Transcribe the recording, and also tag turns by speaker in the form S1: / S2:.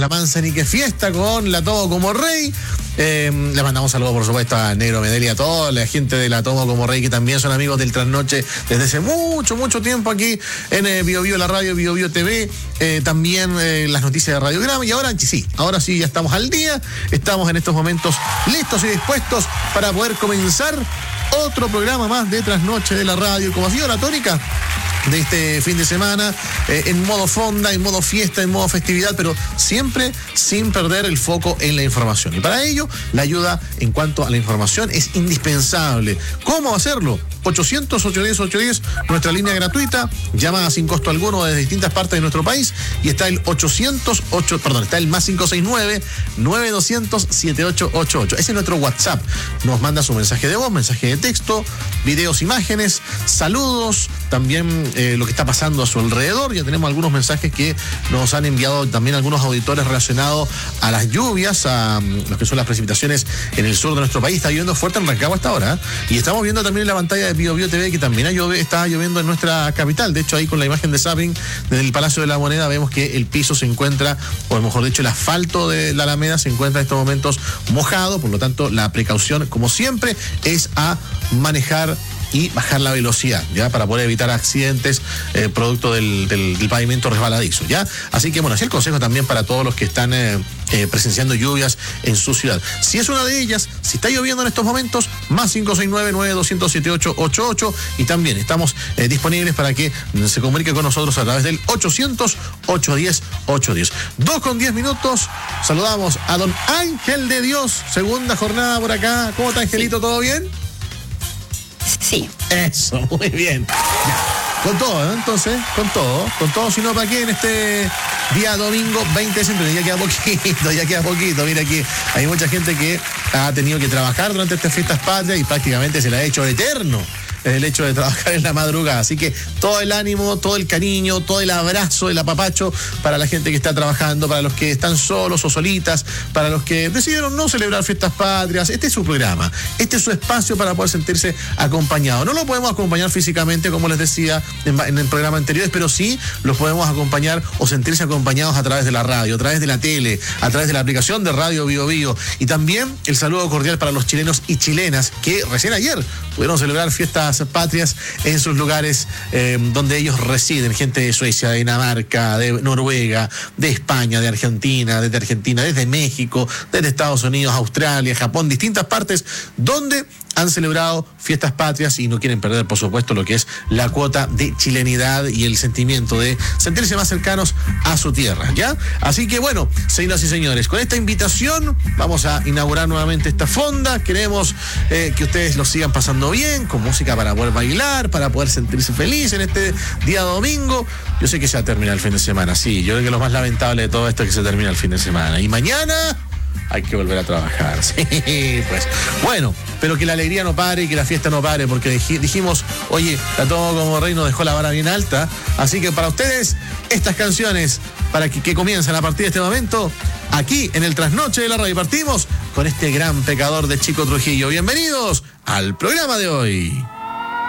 S1: La Manzanique Fiesta con La Tomo como Rey. Le mandamos saludos, por supuesto, a Negro Medel y a toda la gente de La Tomo como Rey, que también son amigos del Trasnoche desde hace mucho tiempo aquí en Bio Bio, la radio Bio Bio TV, también las noticias de Radiograma. Y ahora sí, ya estamos al día. Estamos en estos momentos listos y dispuestos para poder comenzar otro programa más de Trasnoche de la radio, como ha sido la tónica de este fin de semana, en modo fonda, en modo fiesta, en modo festividad, pero siempre sin perder el foco en la información. Y para ello, la ayuda en cuanto a la información es indispensable. ¿Cómo hacerlo? 800-810-810, nuestra línea gratuita, llama sin costo alguno desde distintas partes de nuestro país, y está el está el más 569-9200-7888. Ese es nuestro WhatsApp. Nos manda su mensaje de voz, mensaje de texto, videos, imágenes, saludos, también lo que está pasando a su alrededor. Ya tenemos algunos mensajes que nos han enviado también algunos auditores relacionados a las lluvias, a lo que son las precipitaciones en el sur de nuestro país. Está lloviendo fuerte en Rancagua hasta ahora, y estamos viendo también en la pantalla de Bio Bio TV que también está lloviendo en nuestra capital. De hecho, ahí con la imagen de zapping desde el Palacio de la Moneda vemos que el piso se encuentra, o mejor dicho, el asfalto de la Alameda se encuentra en estos momentos mojado. Por lo tanto, la precaución, como siempre, es a manejar y bajar la velocidad, ya, para poder evitar accidentes producto del pavimento resbaladizo, ya. Así que bueno, así el consejo también para todos los que están presenciando lluvias en su ciudad. Si es una de ellas, si está lloviendo en estos momentos, más 569-9200-7888, y también estamos disponibles para que se comunique con nosotros a través del 800-810-810. 2:10. Saludamos a don Ángel de Dios, segunda jornada por acá. ¿Cómo está, Angelito? ¿Todo bien?
S2: Sí.
S1: Eso, muy bien. Ya. Con todo, ¿no? Entonces, con todo, sino para qué en este día domingo 20 de septiembre. Ya queda poquito. Mira que hay mucha gente que ha tenido que trabajar durante estas fiestas patrias y prácticamente se la ha hecho eterno el hecho de trabajar en la madrugada. Así que todo el ánimo, todo el cariño, todo el abrazo, el apapacho para la gente que está trabajando, para los que están solos o solitas, para los que decidieron no celebrar fiestas patrias. Este es su programa, este es su espacio para poder sentirse acompañado. No lo podemos acompañar físicamente, como les decía en el programa anterior, pero sí los podemos acompañar o sentirse acompañados a través de la radio, a través de la tele, a través de la aplicación de Radio Bio Bio. Y también el saludo cordial para los chilenos y chilenas que recién ayer pudieron celebrar fiestas patrias en sus lugares donde ellos residen, gente de Suecia, de Dinamarca, de Noruega, de España, de Argentina, desde México, desde Estados Unidos, Australia, Japón, distintas partes donde han celebrado fiestas patrias y no quieren perder, por supuesto, lo que es la cuota de chilenidad y el sentimiento de sentirse más cercanos a su tierra, ¿ya? Así que bueno, señoras y señores, con esta invitación vamos a inaugurar nuevamente esta fonda. Queremos que ustedes lo sigan pasando bien, con música para poder bailar, para poder sentirse feliz en este día domingo. Yo sé que se va a terminar el fin de semana, sí, yo creo que lo más lamentable de todo esto es que se termina el fin de semana. Y mañana hay que volver a trabajar, sí, pues. Bueno, pero que la alegría no pare y que la fiesta no pare, porque dijimos, oye, La Tomo como Rey nos dejó la vara bien alta. Así que para ustedes, estas canciones, para que comiencen a partir de este momento, aquí en el Trasnoche de la Radio. Partimos con este gran pecador de Chico Trujillo. Bienvenidos al programa de hoy.